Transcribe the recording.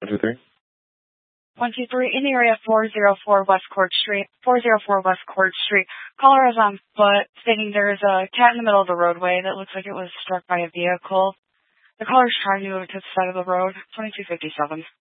123. 123 in the area 404 West Court Street. 404 West Court Street. Caller is on foot, stating there is a cat in the middle of the roadway that looks like it was struck by a vehicle. The caller is trying to move to the side of the road. 2257.